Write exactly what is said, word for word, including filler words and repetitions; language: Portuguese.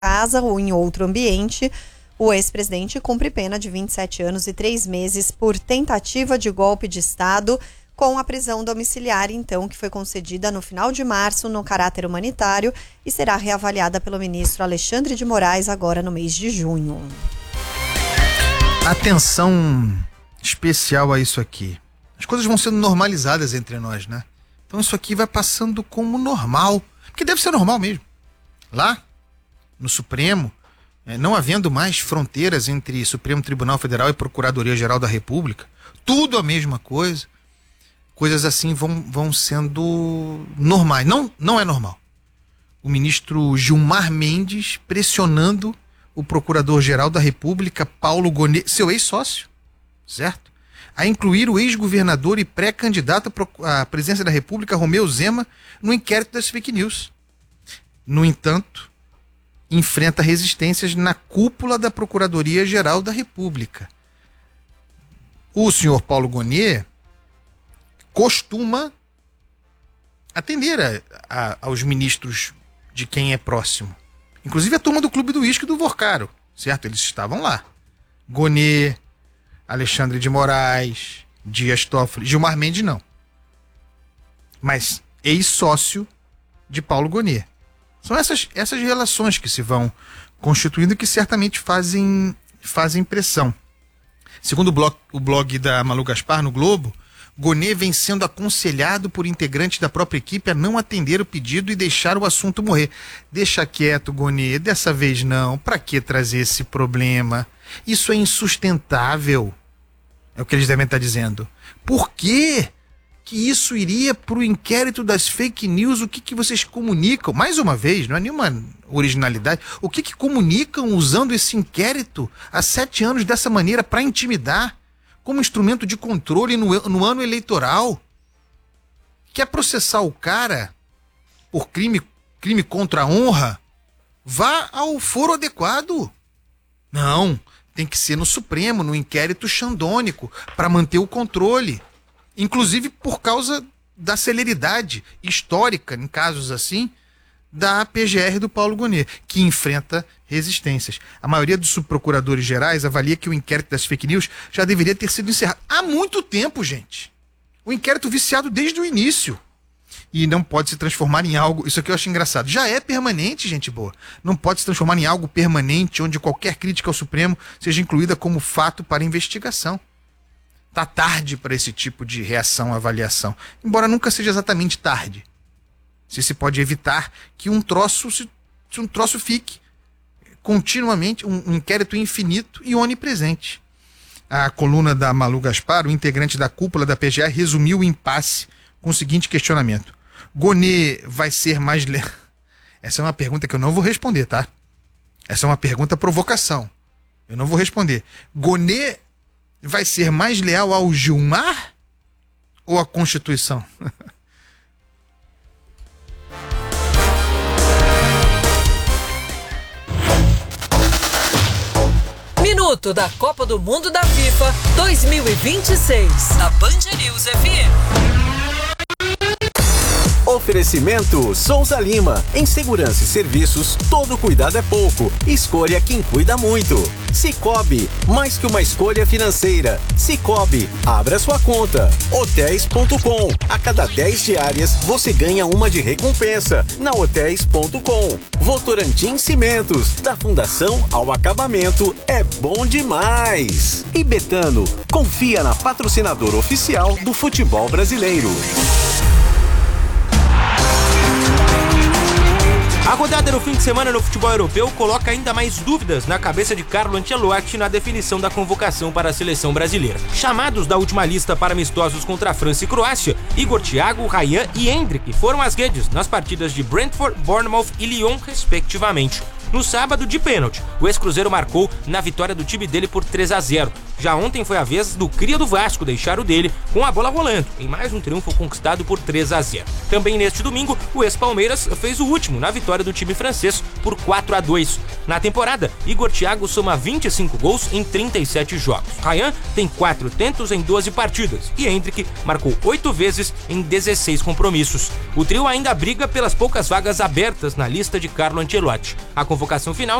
casa ou em outro ambiente. O ex-presidente cumpre pena de vinte e sete anos e três meses por tentativa de golpe de Estado, com a prisão domiciliar, então, que foi concedida no final de março no caráter humanitário e será reavaliada pelo ministro Alexandre de Moraes agora no mês de junho. Atenção especial a isso aqui. As coisas vão sendo normalizadas entre nós, né? Então isso aqui vai passando como normal, porque deve ser normal mesmo. Lá, no Supremo, não havendo mais fronteiras entre Supremo Tribunal Federal e Procuradoria-Geral da República, tudo a mesma coisa. Coisas assim vão, vão sendo normais. Não, não é normal. O ministro Gilmar Mendes pressionando o Procurador-Geral da República, Paulo Gonet, seu ex-sócio, certo? A incluir o ex-governador e pré-candidato à presidência da República, Romeu Zema, no inquérito das fake news. No entanto, enfrenta resistências na cúpula da Procuradoria-Geral da República. O senhor Paulo Gonet costuma atender a, a, aos ministros de quem é próximo. Inclusive a turma do Clube do Uísque do Vorcaro, certo? Eles estavam lá. Gonet, Alexandre de Moraes, Dias Toffoli, Gilmar Mendes não. Mas ex-sócio de Paulo Gonet. São essas, essas relações que se vão constituindo e que certamente fazem, fazem pressão. Segundo o blog, o blog da Malu Gaspar no Globo, Gonet vem sendo aconselhado por integrantes da própria equipe a não atender o pedido e deixar o assunto morrer. Deixa quieto, Gonet, dessa vez não. Para que trazer esse problema? Isso é insustentável. É o que eles devem estar dizendo. Por que que isso iria para o inquérito das fake news? O que que vocês comunicam? Mais uma vez, não é nenhuma originalidade. O que que comunicam usando esse inquérito há sete anos dessa maneira para intimidar? Como instrumento de controle no, no ano eleitoral? Quer processar o cara por crime, crime contra a honra? Vá ao foro adequado. Não, tem que ser no Supremo, no inquérito xandônico, para manter o controle. Inclusive por causa da celeridade histórica, em casos assim, da P G R do Paulo Gonet, que enfrenta resistências. A maioria dos subprocuradores gerais avalia que o inquérito das fake news já deveria ter sido encerrado há muito tempo, gente. O inquérito viciado desde o início. E não pode se transformar em algo... Isso aqui eu acho engraçado. Já é permanente, gente boa. Não pode se transformar em algo permanente, onde qualquer crítica ao Supremo seja incluída como fato para investigação. Tá tarde para esse tipo de reação, avaliação. Embora nunca seja exatamente tarde. Se se pode evitar que um troço, se, se um troço fique continuamente, um, um inquérito infinito e onipresente. A coluna da Malu Gaspar, o integrante da cúpula da P G R, resumiu o impasse com o seguinte questionamento. Gonet vai ser mais... Le... Essa é uma pergunta que eu não vou responder, tá? Essa é uma pergunta provocação. Eu não vou responder. Gonet vai ser mais leal ao Gilmar ou à Constituição? Minuto da Copa do Mundo da FIFA dois mil e vinte e seis. Na Band News F M. Oferecimento Souza Lima. Em segurança e serviços, todo cuidado é pouco. Escolha quem cuida muito. Cicobi, mais que uma escolha financeira. Cicobi, abra sua conta. Hotéis ponto com. A cada dez diárias, você ganha uma de recompensa. Na Hotéis ponto com. Votorantim Cimentos, da fundação ao acabamento, é bom demais. E Betano, confia na patrocinadora oficial do futebol brasileiro. A rodada no fim de semana no futebol europeu coloca ainda mais dúvidas na cabeça de Carlo Ancelotti na definição da convocação para a seleção brasileira. Chamados da última lista para amistosos contra a França e Croácia, Igor Thiago, Ryan e Endrick foram às redes nas partidas de Brentford, Bournemouth e Lyon, respectivamente. No sábado, de pênalti, o ex-cruzeiro marcou na vitória do time dele por três a zero. Já ontem foi a vez do cria do Vasco deixar o dele com a bola rolando, em mais um triunfo conquistado por três a zero. Também neste domingo, o ex-Palmeiras fez o último na vitória do time francês por quatro a dois. Na temporada, Igor Thiago soma vinte e cinco gols em trinta e sete jogos. Ryan tem quatro tentos em doze partidas e Hendrick marcou oito vezes em dezesseis compromissos. O trio ainda briga pelas poucas vagas abertas na lista de Carlo Ancelotti. A convocação final